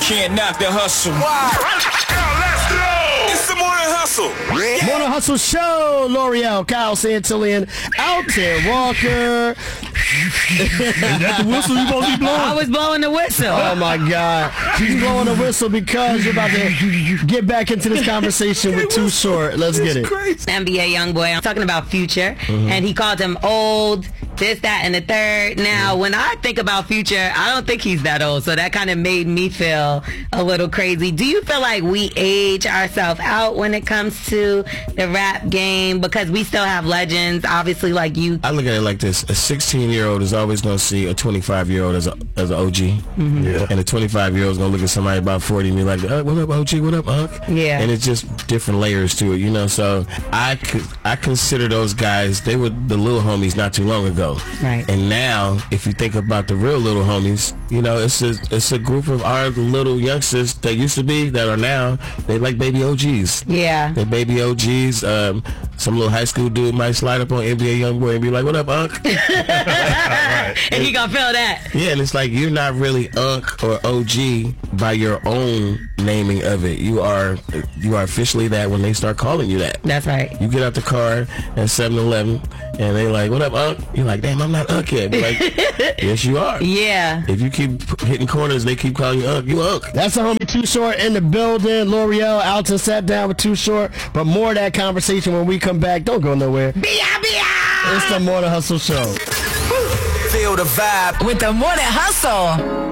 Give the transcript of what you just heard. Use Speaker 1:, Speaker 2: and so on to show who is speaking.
Speaker 1: can't knock the hustle.
Speaker 2: Wow. Let's go. It's the Morning Hustle.
Speaker 3: Yeah. Morning Hustle Show. L'Oreal, Kyle Santillan, Alton Walker.
Speaker 4: Is that the whistle you supposed to be blowing?
Speaker 5: I was blowing the whistle.
Speaker 3: Oh, my God. She's blowing the whistle because you're about to get back into this conversation with Too Short. Let's get it.
Speaker 5: NBA young boy. I'm talking about Future, and he called him old, this, that, and the third. Now, when I think about Future, I don't think he's that old, so that kind of made me feel a little crazy. Do you feel like we age ourselves out when it comes to the rap game? Because we still have legends, obviously, like you.
Speaker 6: I look at it like this. A 16-year-old is always going to see a 25-year-old as an OG. Yeah. And a 25-year-old is going to look at somebody about 40 and be like, what up, OG? What up, Unc?
Speaker 5: Yeah.
Speaker 6: And it's just different layers to it, you know? So I consider those guys, they were the little homies not too long ago.
Speaker 5: Right.
Speaker 6: And now, if you think about the real little homies, you know, it's a group of our little youngsters that used to be, that are now, they like baby OGs.
Speaker 5: Yeah.
Speaker 6: They're baby OGs. Some little high school dude might slide up on NBA Youngboy and be like, what up, Unc?
Speaker 5: And he gonna feel that.
Speaker 6: Yeah, and it's like you're not really Unc or OG by your own naming of it. You are officially that when they start calling you that.
Speaker 5: That's right.
Speaker 6: You get out the car at 7-Eleven and they like, what up, Unc? You're like, damn, I'm not Unc yet. Be like, yes, you are.
Speaker 5: Yeah.
Speaker 6: If you keep hitting corners, they keep calling you Unc. You Unc.
Speaker 3: That's the homie Too Short in the building. L'Oreal, Alton sat down with Too Short. But more of that conversation when we come back. Don't go nowhere. It's the Morning Hustle Show.
Speaker 2: Feel the vibe
Speaker 7: with the Morning Hustle.